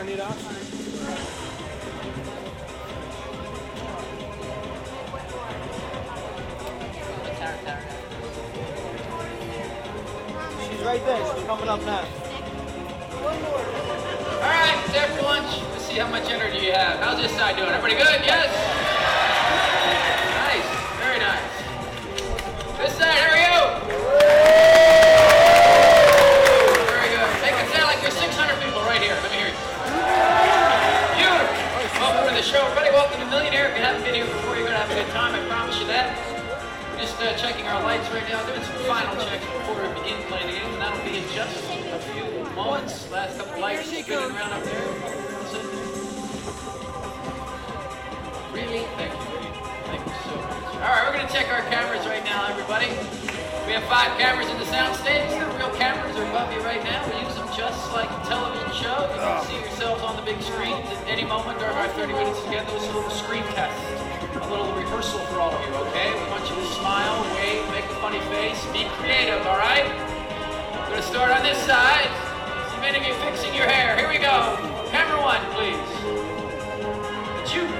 turn it off? She's right there. She's coming up now. All right, it's after lunch. Let's see how much energy you have. How's this side doing? Everybody good? Yes? Nice. Very nice. This side, how are you? Very good. Make it sound like there's 600 people right here. Let me hear you. Beautiful. Welcome to the show. Everybody, welcome to Millionaire. If you haven't been here before, you're going to have a good time. I promise you that. We're just checking our lights right now, doing some final checks before we begin playing the game, and that'll be in just a few moments. Last couple lights spinning around up there. Really? Thank you. Thank you so much. All right, we're going to check our cameras right now, everybody. We have 5 cameras in the sound stage. The real cameras are above you right now. We use them just like a television show. You can see yourselves on the big screens at any moment during our 30 minutes together. It's a little screen test. A little rehearsal for all of you, okay? We want you to smile, wave, make a funny face, be creative, all right? We're going to start on this side. See many of you fixing your hair. Here we go. Camera 1, please. It's you.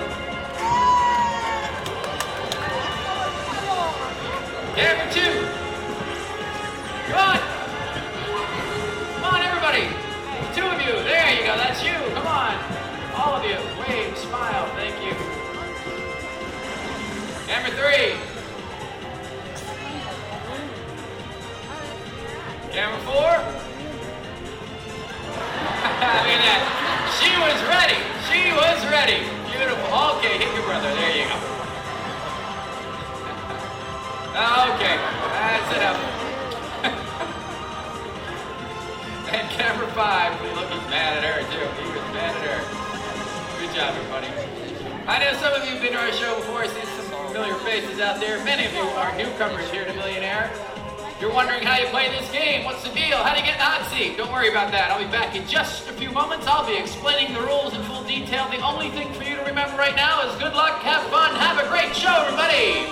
Camera 2. Come on. Come on, everybody. 2 of you. There you go. That's you. Come on. All of you. Wave, smile. Thank you. Camera 3. Camera 4. Look at that. She was ready. She was ready. Beautiful. Okay, hit your brother. There you go. Okay, that's it up. And camera 5. Look, he's mad at her too. He was mad at her. Good job, everybody. I know some of you have been to our show before. I see some familiar faces out there. Many of you are newcomers here to Millionaire. You're wondering how you play this game. What's the deal? How do you get in the hot seat? Don't worry about that. I'll be back in just a few moments. I'll be explaining the rules in full detail. The only thing for you to remember right now is good luck, have fun, have a great show, everybody.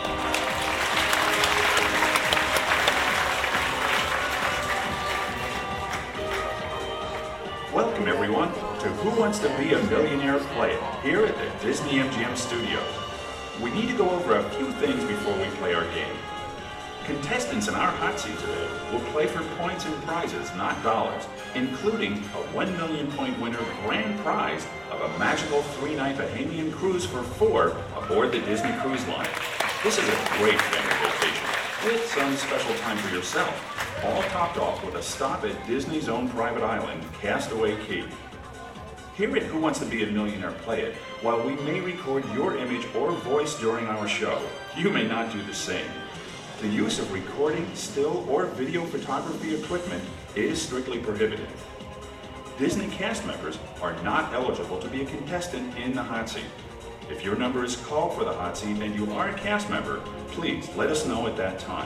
Welcome, everyone, to Who Wants to Be a Millionaire Play It, here at the Disney MGM Studios. We need to go over a few things before we play our game. Contestants in our hot seat today will play for points and prizes, not dollars, including a 1 million point winner grand prize of a magical 3-night Bahamian cruise for 4 aboard the Disney Cruise Line. This is a great family vacation with some special time for yourself, all topped off with a stop at Disney's own private island, Castaway Cay. Here at Who Wants to Be a Millionaire Play It, while we may record your image or voice during our show, you may not do the same. The use of recording, still, or video photography equipment is strictly prohibited. Disney cast members are not eligible to be a contestant in the hot seat. If your number is called for the hot seat and you are a cast member, please let us know at that time.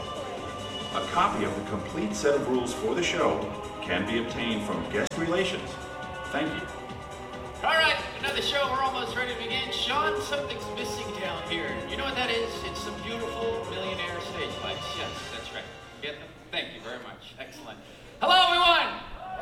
A copy of the complete set of rules for the show can be obtained from Guest Relations. Thank you. All right, another show. We're almost ready to begin. Sean, something's missing down here. You know what that is? It's some beautiful Millionaire stage lights. Yes, that's right. Get them? Thank you very much. Excellent. Hello, everyone.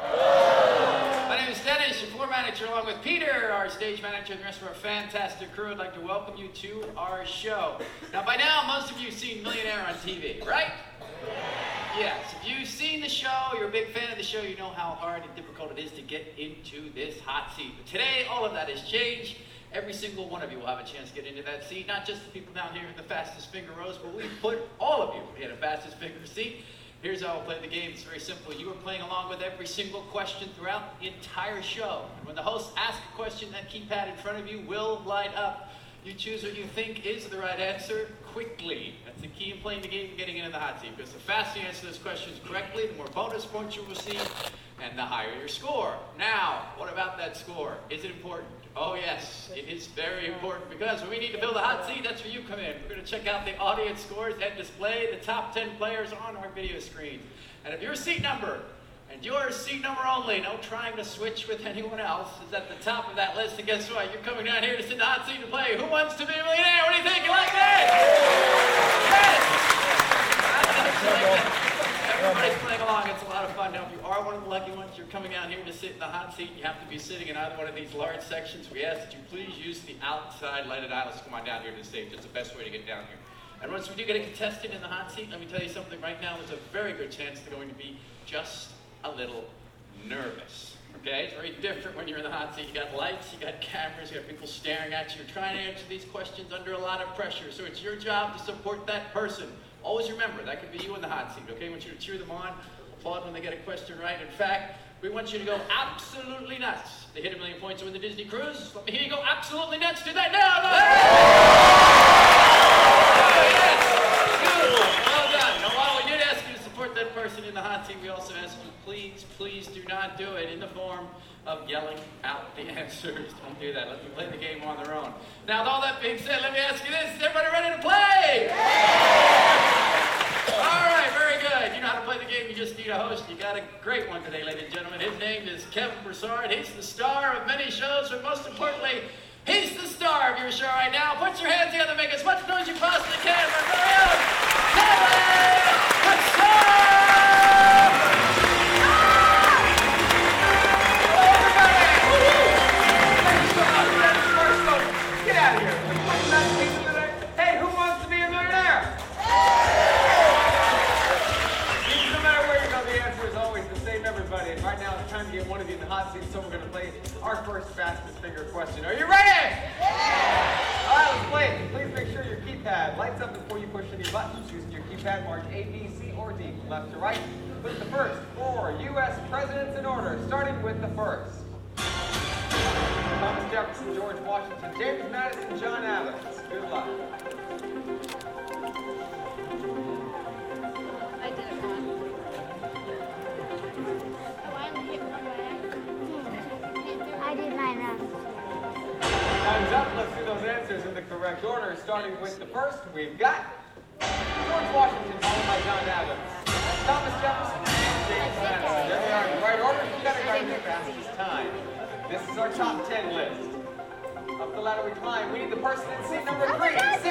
My name is Dennis, your floor manager, along with Peter, our stage manager, and the rest of our fantastic crew. I'd like to welcome you to our show. Now, by now, most of you have seen Millionaire on TV, right? Yes. If you've seen the show, you're a big fan of the show, you know how hard and difficult it is to get into this hot seat. But today, all of that has changed. Every single one of you will have a chance to get into that seat. Not just the people down here in the fastest finger rows, but we've put all of you in a fastest finger seat. Here's how we'll play the game. It's very simple. You are playing along with every single question throughout the entire show. And when the host asks a question, that keypad in front of you will light up. You choose what you think is the right answer quickly. That's the key in playing the game and getting into the hot seat. Because the faster you answer those questions correctly, the more bonus points you will receive, and the higher your score. Now, what about that score? Is it important? Oh yes, it is very important, because when we need to fill the hot seat, that's where you come in. We're going to check out the audience scores and display the top 10 players on our video screen. And if your seat number, and your seat number only, no trying to switch with anyone else, is at the top of that list, and guess what? You're coming down here to sit in the hot seat to play Who Wants to Be a Millionaire? What do you think? You like that? Yes! Everybody's playing along. It's a lot of fun. fun. Now, if you are one of the lucky ones, you're coming out here to sit in the hot seat. You have to be sitting in either one of these large sections. We ask that you please use the outside lighted aisles to come on down here to the stage. It's the best way to get down here. And once we do get a contestant in the hot seat, let me tell you something right now. There's a very good chance they're going to be just a little nervous. Okay? It's very different when you're in the hot seat. You got lights, you got cameras, you got people staring at you. You're trying to answer these questions under a lot of pressure. So it's your job to support that person. Always remember, that could be you in the hot seat. Okay? I want you to cheer them on, applaud when they get a question right. In fact, we want you to go absolutely nuts. They hit 1 million points to win the Disney cruise. Let me hear you go absolutely nuts. Do that now. Well done. Now, while we did ask you to support that person in the hot seat, we also ask you, please do not do it in the form of yelling out the answers. Don't do that. Let them play the game on their own. Now, with all that being said, let me ask you this. Is everybody ready to play? All right, very good. You know how to play the game. You just need a host. You got a great one today, ladies and gentlemen. His name is Kevin Broussard. He's the star of many shows, but most importantly, he's the star of your show right now. Put your hands together, make as much noise as you possibly can for our very own Kevin Broussard! Hello, everybody! Get out of here. Hey, who wants to be a millionaire? No matter where you go, the answer is always the same, everybody. And right now, it's time to get one of you in the hot seat, so we're going to play our first fastest finger question. Are you ready? All right, let's play it. Please make sure your keypad lights up before you push any buttons. Using your keypad, mark A, B, C, or D from left to right. Put the first 4 U.S. presidents in order, starting with the first. Thomas Jefferson, George Washington, James Madison, John Adams. Good luck. I did it wrong. Oh, I only hit one by accident. I did mine wrong. Time's up. Let's do those answers in the correct order. Starting with the first, we've got George Washington, followed by John Adams, Thomas Jefferson, and James Madison. There we are in the right order. You got to go the fastest time. This is our top 10 list. Up the ladder we climb. We need the person in seat number 3, 6-0.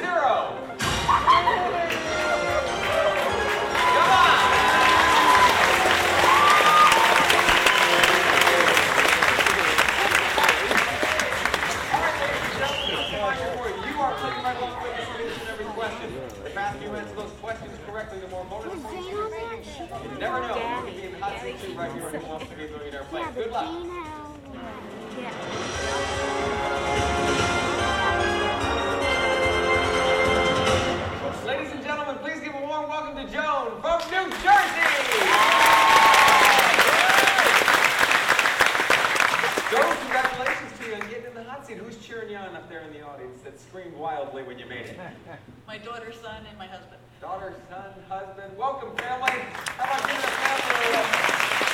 Come on! You are playing right along with us on each and every question. The faster you answer those questions correctly, the more bonus points you receive. You never know. You could be in the hot seat too right here and who wants to be a millionaire playing. Good luck. Ladies and gentlemen, please give a warm welcome to Joan from New Jersey. Joan, congratulations to you on getting in the hot seat. Who's cheering you on up there in the audience that screamed wildly when you made it? My daughter, son, and my husband. Daughter, son, husband. Welcome, family. How about giving a family?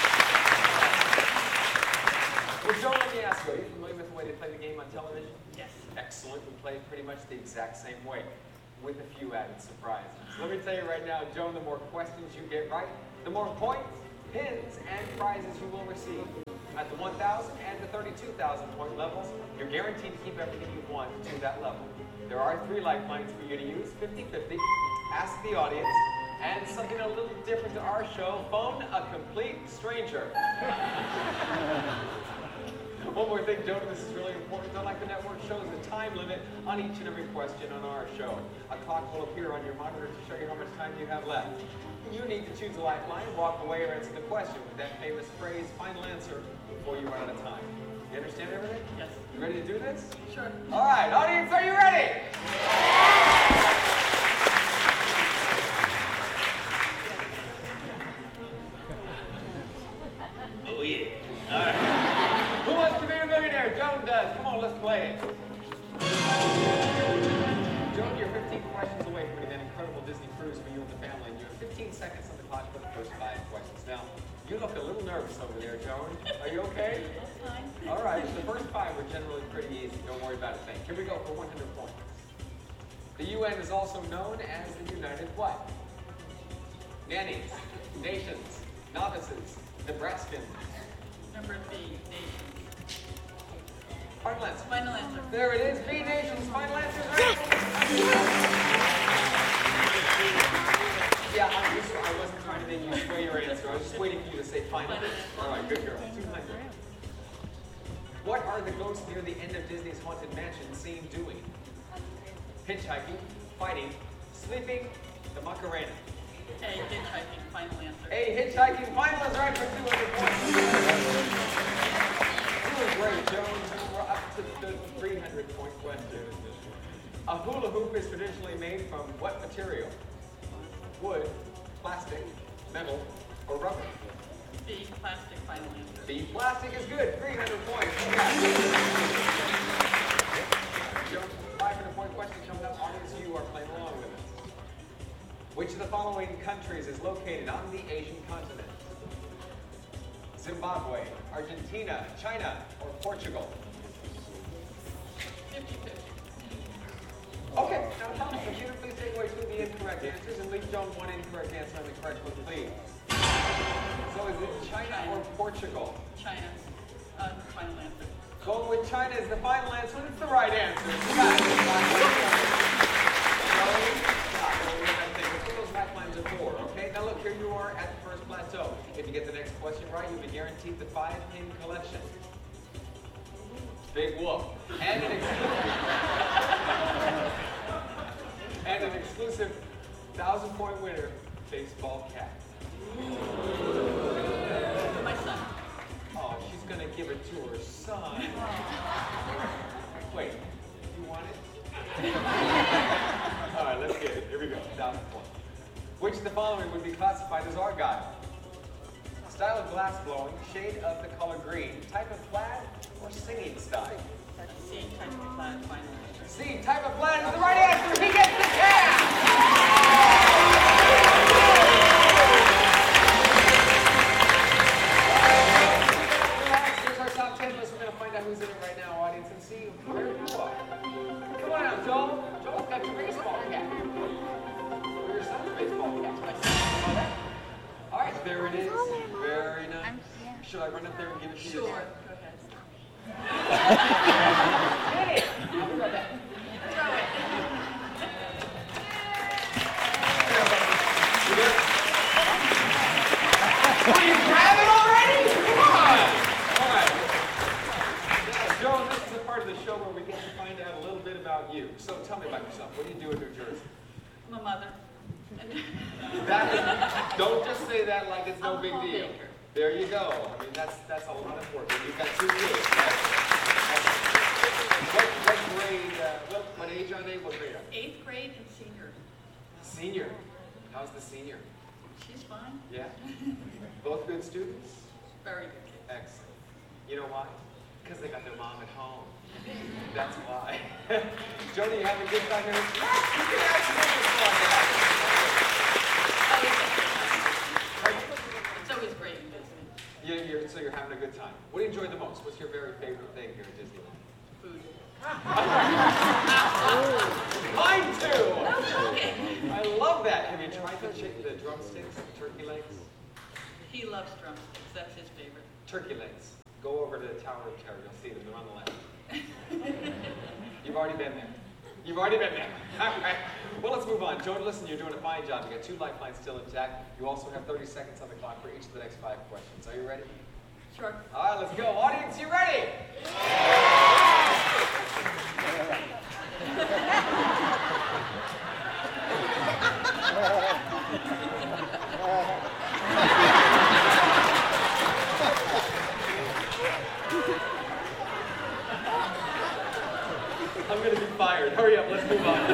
Well, Joan, let me ask you, are you familiar with the way they play the game on television? Yes. Excellent. We play it pretty much the exact same way, with a few added surprises. Let me tell you right now, Joan, the more questions you get right, the more points, pins, and prizes you will receive. At the 1,000 and the 32,000 point levels, you're guaranteed to keep everything you want to that level. There are 3 lifelines for you to use, 50-50, ask the audience, and something a little different to our show, phone a complete stranger. One more thing, Joan, this is really important. Unlike the network shows, a time limit on each and every question on our show. A clock will appear on your monitor to show you how much time you have left. You need to choose a lifeline, walk away, or answer the question with that famous phrase, final answer, before you run out of time. You understand everything? Yes. You ready to do this? Sure. All right, audience, are you ready? Oh, yeah. All right. Who wants to be a millionaire? Joan does. Come on, let's play it. Joan, you're 15 questions away from winning that incredible Disney cruise for you and the family. You have 15 seconds on the clock for the first 5 questions. Now, you look a little nervous over there, Joan. Are you okay? That's fine. All right. The first 5 were generally pretty easy. Don't worry about a thing. Here we go for 100 points. The UN is also known as the United what? Nannies, nations, novices, Nebraskans. Number B, nations. Final answer. Final answer. There it is. B nations. Final answer. Right? Yeah, I wasn't trying to make you sway your answer. I was just waiting for you to say finalist. All right, good girl. 200. What are the goats near the end of Disney's Haunted Mansion seen doing? Hitchhiking, fighting, sleeping, the Macarena. A, hitchhiking, final answer. A, hitchhiking, final is right for 200 points. Doing great, Jones. We're up to the 300-point question. A hula hoop is traditionally made from what material? Wood, plastic, metal, or rubber? B, plastic, final answer. B, plastic is good. 300 points. Jones, 500-point question coming up. Audience, you are playing along with us. Which of the following countries is located on the Asian continent? Zimbabwe, Argentina, China, or Portugal? 50-50. Okay, now tell me, computer, please take away two of the incorrect answers and leave Joan one incorrect answer on the correct one, please. So is it China or Portugal? China, final answer. Going with China is the final answer, and it's the right answer. Those lifelines are four, okay? Now look, here you are at the first plateau. If you get the next question right, you'll be guaranteed the 5-pin collection. Big whoop. And an exclusive 1,000-point winner, baseball cap. My son. Oh, she's gonna give it to her son. Wait, you want it? All right, let's get it. Here we go. 1,000 points. Which of the following would be classified as argyle? Style of glass blowing, shade of the color green, type of plaid, or singing style? C, type of plaid, final answer. C, type of plaid is the right answer. He gets the cap! Relax, here's our top 10 list. We're going to find out who's in it right now, audience, and see where you are. Come on out, Joel. Joel's got your baseball cap. Or your son's baseball cap. All right, there it is. Very nice. Should I run up there and give it to you? Sure, go ahead. Get it! I'll be right back. Throw it. Will you grab it already? Come on! All right. Now, Joan, this is the part of the show where we get to find out a little bit about you. So tell me about yourself. What do you do in New Jersey? I'm a mother. Don't just say that like it's no I'm a big deal. homemaker. There you go. I mean, that's a lot of work. And you've got 2 kids. What grade, what age are they? What grade are they? 8th grade and senior. Senior. How's the senior? She's fine. Yeah? Both good students? Very good kid. Excellent. You know why? Because they got their mom at home. That's why. Jody, you having a good time here? You can actually make this fun now. It's always great in Disney. So you're having a good time. What do you enjoy the most? What's your very favorite thing here at Disneyland? Food. Mine too! Okay. I love that. Have you tried the drumsticks, the turkey legs? He loves drumsticks. That's his favorite. Turkey legs. Go over to the Tower of Terror. You'll see them. They're on the left. You've already been there. You've already been there. All right. Well, let's move on. Joan, listen, you're doing a fine job. You got 2 lifelines still intact. You also have 30 seconds on the clock for each of the next 5 questions. Are you ready? Sure. All right, let's go. Audience, you ready? I'm going to be fired. Hurry up, let's move on.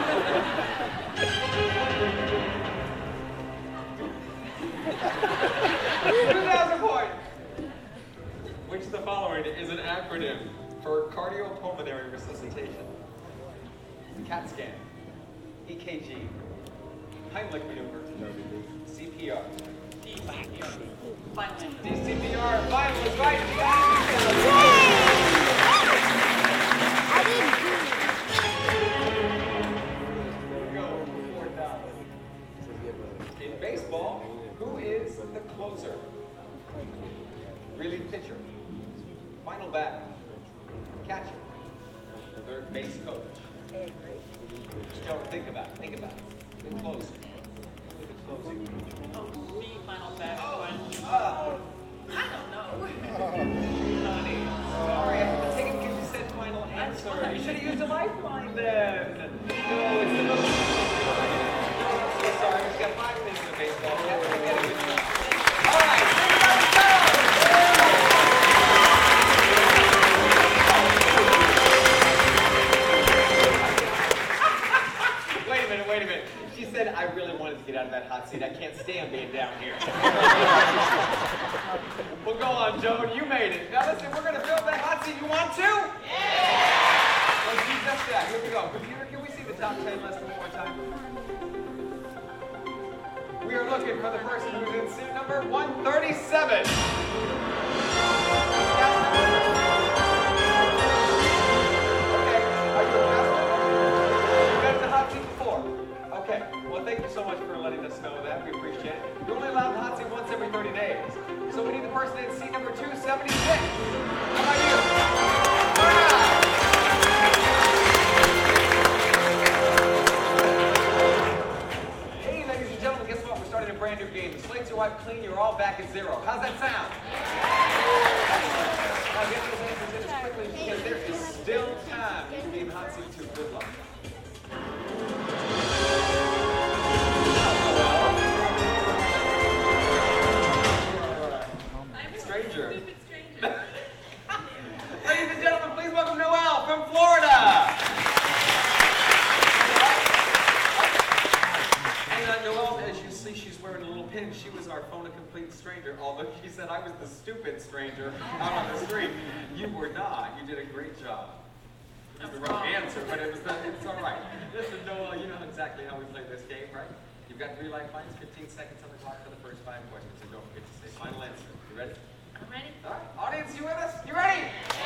2,000 points. Which of the following is an acronym for cardiopulmonary resuscitation? CAT scan, EKG, Heimlich maneuver, CPR. DCPR. Final answer. DCPR, final is right. I didn't do it. There we go, 4,000. In baseball, who is the closer? Relief pitcher, final batter, catcher, third base coach. Don't think about it. The closer. The closing. Oh, B, final back. Oh, Final. should have used a lifeline then. No, it's the little... I'm so sorry. We've got 5 minutes in baseball. We have to get a good job. All right, everybody go! Wait a minute. She said, I really wanted to get out of that hot seat. I can't stand being down here. Well, go on, Joan. You made it. Now listen, we're going to fill that hot seat. You want to? Yeah! Let's do just that. Here we go. Computer, can we see the top 10 list one more time? We are looking for the person who's in seat number 137. Okay, are you a pastor? You've been in the hot seat before. Okay, well, thank you so much for letting us know that. We appreciate it. You're only allowed the hot seat once every 30 days. So we need the person in seat number 276. How about you? All right. Hey, ladies and gentlemen, guess what? We're starting a brand new game. The slates are wiped clean. You're all back at 0. How's that sound? Now get those answers in as quickly because there is still time to be in hot seat 2. Good luck. Stranger. Ladies and gentlemen, please welcome Noelle from Florida. And Noelle, as you see, she's wearing a little pin. She was our phone a complete stranger, although she said I was the stupid stranger out on the street. You were not. You did a great job. It was the wrong answer, but it's all right. Listen, Noelle, you know exactly how we play this game, right? You've got 3 lifelines, 15 seconds on the clock for the first 5 questions, so don't forget to say final answer. You ready? I'm ready. All right, audience, you with us? You ready?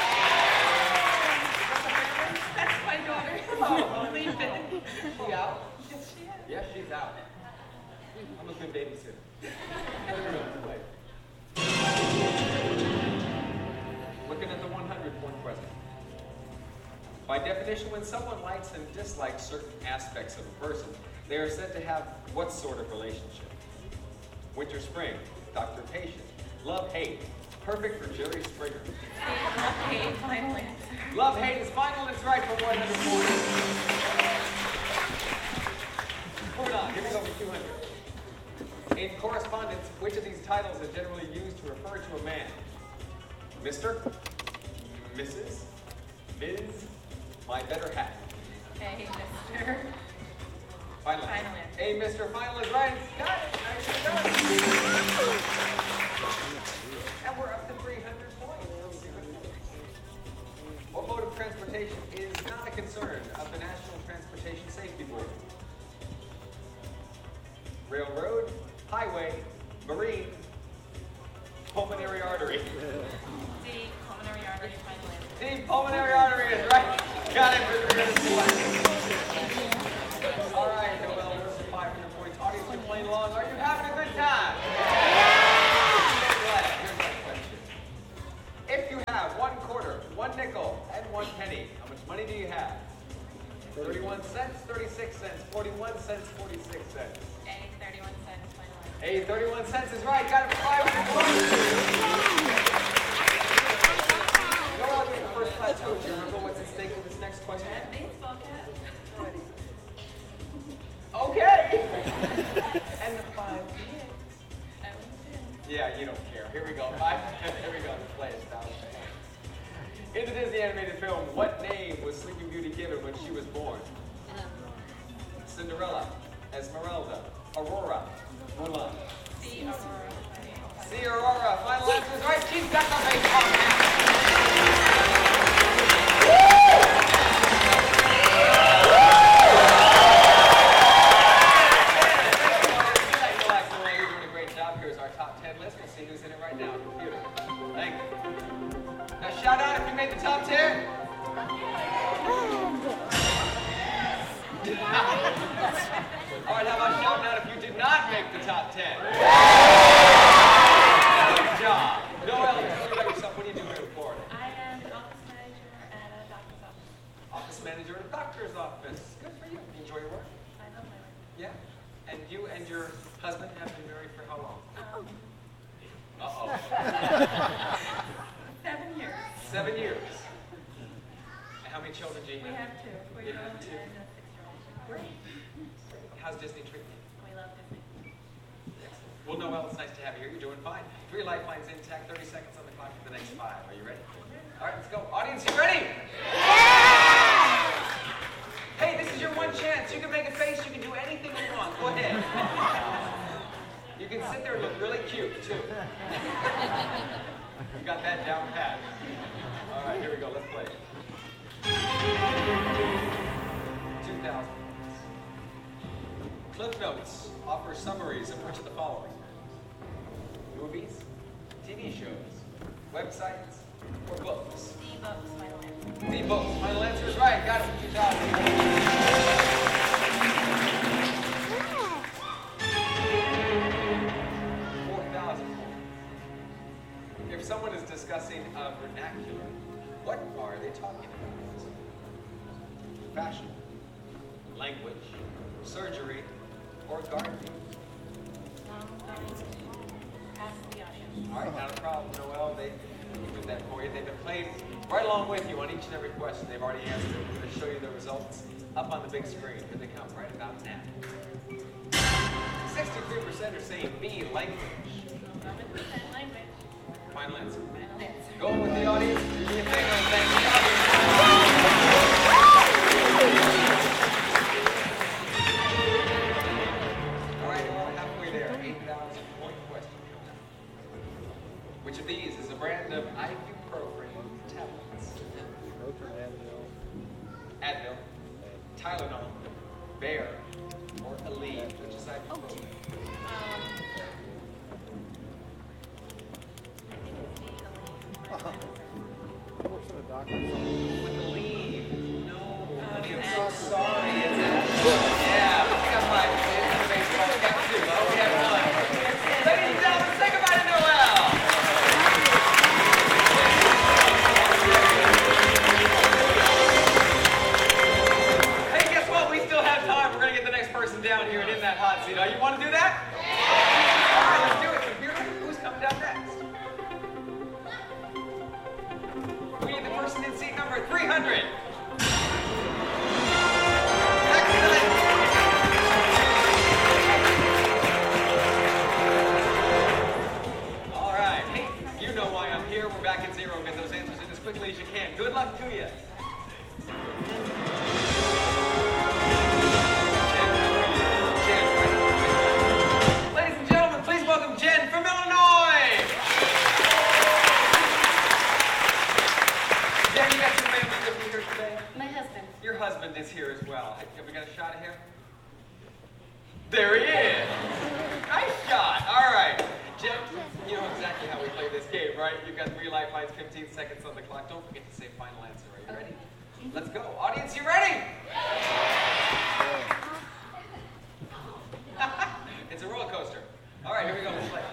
That's my daughter. Oh, Leave it. Is she out? Yes, she is. Yes, she's out. I'm a good babysitter. Looking at the 100-point question. By definition, when someone likes and dislikes certain aspects of a person, they are said to have what sort of relationship? Winter, spring, Dr. Patient, love, hate. Perfect for Jerry Springer. Okay, final answer. Love, hate is final. It's right for 100 points. Moving on. Here we go for 200. In correspondence, which of these titles is generally used to refer to a man? Mr., Mrs., Ms., my better half. Hey, Mr. Final Final answer. answer. A Mr. Final is right. Got it. Nicely done. And we're up to 300 points. What mode of transportation is not a concern of the National Transportation Safety Board? Railroad, highway, marine, pulmonary artery. D, pulmonary artery, final answer. D, pulmonary artery is right. Got it for 300 points. All right, Noelle, we're at 500 points. Audience, you're playing along. Are you having a good time? Here's my question. If you have 1 quarter, 1 nickel, and 1 penny, how much money do you have? 31 cents, 36 cents, 41 cents, 46 cents. A, 31 cents, final answer. A, 31 cents is right. Got it for 500 points. Noelle, you're the first class coach. You remember what's at stake with this next question? Baseball cap. Okay. And the 5 Yeah, you don't care. Here we go. Here we go. Play it down. In the Disney animated film, what name was Sleeping Beauty given when she was born? Cinderella, Esmeralda, Aurora, Mulan. C, Aurora. C, Aurora. Final answer is right. She's got the baseball cap. Shout out if you made the top 10. All right, how about shouting out if you did not make the top 10? Good job. Noelle, tell me about yourself. What do you do here in Florida? I am an office manager at a doctor's office. Office manager at a doctor's office. Good for you. Enjoy your work? I love my work. Yeah. And you and your husband have been married for how long? Uh-oh. 7 years. 7 years. And how many children do you We have? Noel, it's nice to have you here. You're doing fine. 3 lifelines intact, 30 seconds on the clock for the next 5. Are you ready? All right, let's go. Audience, you ready? Hey, this is your one chance. You can make a face. You can do anything you want. Go ahead. You can sit there and look really cute, too. You got that down pat. All right, here we go. Let's play. 2,000. Cliff Notes offers summaries of which of the following? Movies, TV shows, websites, or books? The books, final answer. The books. Final answer is right. Got it for 2,000. 4,000. If someone is discussing a vernacular, what are they talking about? Fashion, language, surgery, or gardening? Ask the audience. All right, not a problem, Noel. They did that for you. They've been playing right along with you on each and every question. They've already answered it. We're going to show you the results up on the big screen. Here they come right about now. 63% are saying B, language. 11% language. Final answer. Final answer. Go with the audience. Do me a favor and thank the audience. All right, we're halfway there. 8,000-point question. Which of these is a brand of ibuprofen tablets? Advil, Tylenol, Bayer, or Aleve, which is ibuprofen? With Aleve. No. I'm so sorry. It's yeah, we got my baseball cap too. Oh, we have one. Ladies and gentlemen, say goodbye to Noel. Hey, guess what? We still have time. We're going to get the next person down here and in that hot seat. You want to do that? All right, let's do it. Computer, who's coming down next? We need the person in seat number 300. Excellent. All right. Hey, you know why I'm here. We're back at 0. Get those answers in as quickly as you can. Good luck to you. Ladies and gentlemen, please welcome Jen from Illinois. Jen, you got some family with you here today? My husband. Your husband is here as well. Have we got a shot of him? There he is. Nice shot. All right. Jen, you know exactly how we play this game, right? You've got 3 lifelines, 15 seconds on the clock. Don't forget to say final answer. Are you ready? Let's go. Audience, you ready? It's a roller coaster. All right, here we go. Let's play.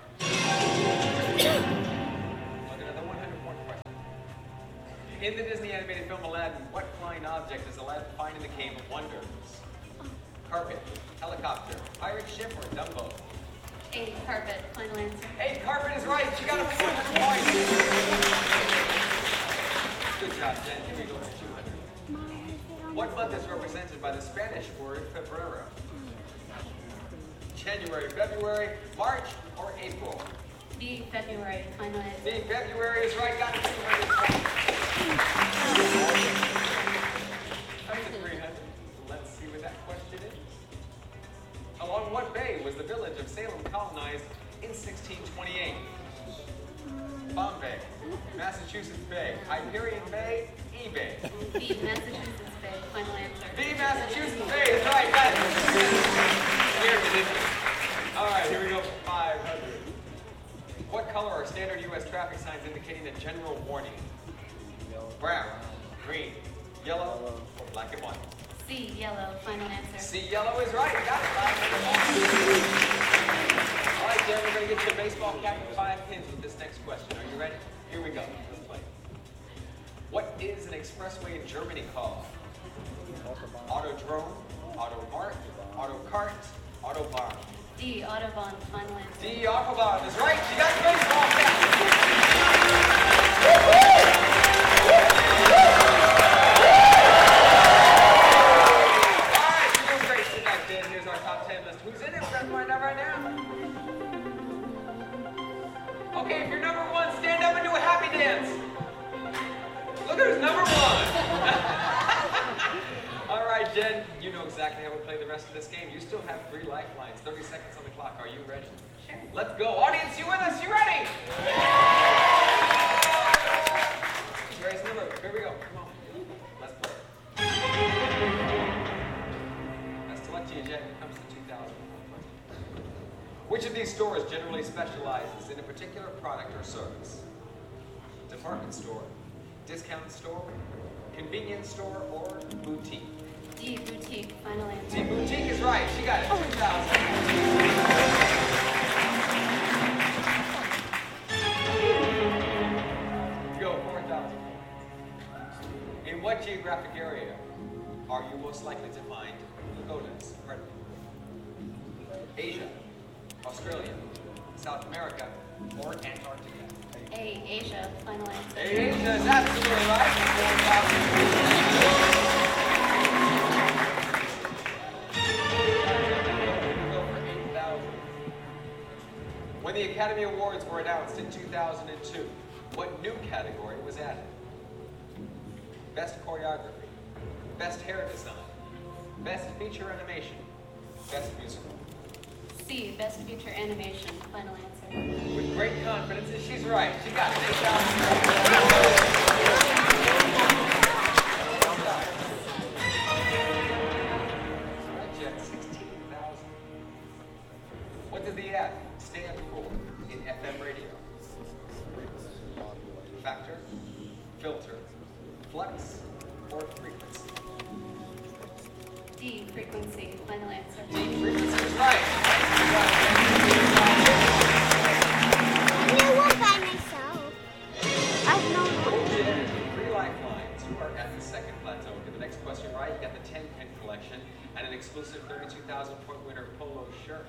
Look at the 100-point question. In the Disney animated film Aladdin, what flying object does Aladdin find in the Cave of Wonders? Carpet, helicopter, pirate ship, or Dumbo? A carpet. Final answer. Hey, carpet is right. She got a 400 points. Good job, Jen. Here we go for 200. What month is represented by the Spanish word febrero? January, February, March, or April? B, February. Final answer. B, February is right. Got it. 200 points. Up to 300. Let's see what that question is. Along what bay was the village of Salem colonized in 1628? Bombay, Massachusetts Bay, Hyperion Bay, eBay. B, Massachusetts Bay. Final answer. B, Massachusetts Bay is right. Got it. Here it is. All right, here we go for 500. What color are standard U.S. traffic signs indicating a general warning? Brown, green, yellow, or black and white? C, yellow. Final answer. C, yellow is right. Got it. All right, Jen, we're going to get you a baseball cap and 5 pins with this next question. Are you ready? Here we go. Let's play. What is an expressway in Germany called? Autodrome, Automart, Autocart, Autobahn. D, Autobahn. Final answer. D, Autobahn is right. She got the baseball cap. All right, you're doing great tonight, Ben. Here's our top 10 list. Who's in it? We're going to find out right now. Okay, if you're number one, stand up and do a happy dance. Look who's number one. All right, Jen, you know exactly how we play the rest of this game. You still have 3 lifelines, 30 seconds on the clock. Are you ready? Sure. Let's go. Audience, you with us? You ready? Raise the number. Here we go. Come on. Let's play. Best of luck to you, Jen. Here comes the 2000. Which of these stores generally specializes in a particular product or service? Department store, discount store, convenience store, or boutique? D, boutique, final answer. D, boutique is right. She got it. 2000. Go, 4,000. In what geographic area are you most likely to find pagodas? Pardon me. Asia, Australia, South America, or Antarctica? A, Asia, final answer. Asia is absolutely right. 4,000. Go for 8,000. When the Academy Awards were announced in 2002, what new category was added? Best choreography, best hair design, best feature animation, best musical. C, best feature animation, final answer. With great confidence, and she's right. She got it. 8,000. Jen, 16,000. What does the F stand for in FM radio? Factor, filter, flux, or frequency? D, frequency, final answer. D, frequency is right. I knew one by myself. I've known one. 3 lifelines. You are at the second plateau. Get the next question right. You got the 10-pin collection and an exclusive 32,000 point winner polo shirt.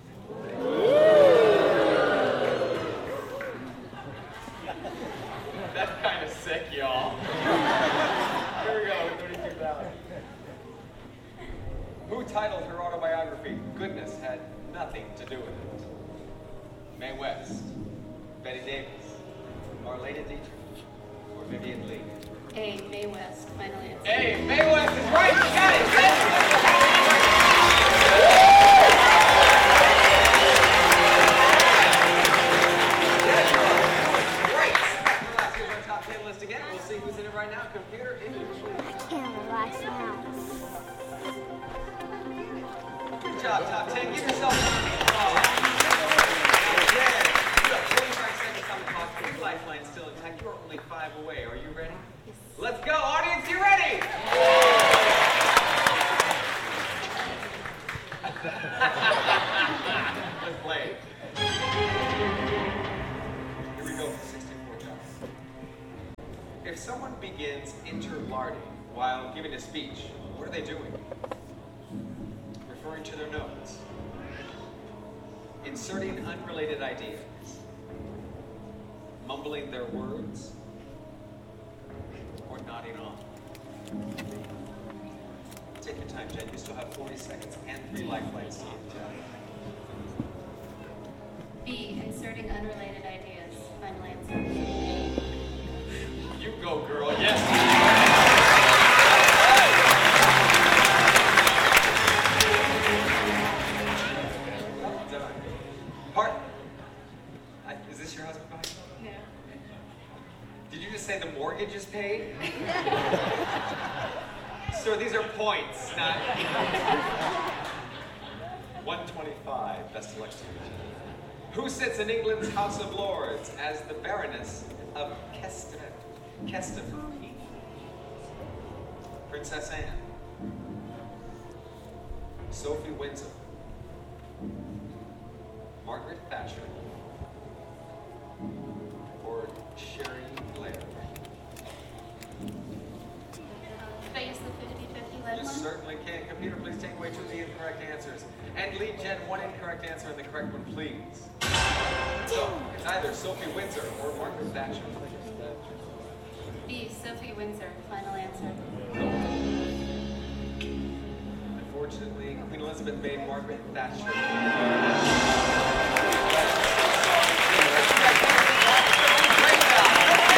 That's kind of sick, y'all. Here we go. 32,000. Who titled her autobiography, Goodness Had Nothing to Do with It? Mae West, Betty Davis, Marlene Dietrich, or Vivian Lee? A, Mae West, final answer. Hey, Mae West is right. You got it. Great. Let's here's our top 10 list again. We'll see who's in it right now. Computer, English. I can't relax now. Good job, top 10. Give yourself a Yeah. You have 45 seconds on the clock. 3 lifelines still intact. You are only 5 away. Are you ready? Let's go. Audience, you ready? Let's play. Here we go for 64,000. If someone begins interlarding while giving a speech, what are they doing? Referring to their notes. Inserting unrelated ideas. Mumbling their words. Or nodding off. Take your time, Jen. You still have 40 seconds and 3 lifelines to you. B, inserting unrelated ideas, final answer. You go, girl. Yes. Well done. Part. Is this your husband behind you? No. Did you just say the mortgage is paid? Sir, these are points, not 125. Best of luck to you. Who sits in England's House of Lords as the Baroness of Keston? Princess Anne. Sophie Windsor. Margaret Thatcher. Or Sherry Blair. Should I use the 50-50 lead You one? certainly can. Computer, please take away 2 of the incorrect answers. And lead Jen 1 incorrect answer and the correct one, please. So, it's either Sophie Windsor or Margaret Thatcher. B, Sophie Windsor, final answer. Unfortunately, Queen Elizabeth made Margaret Thatcher.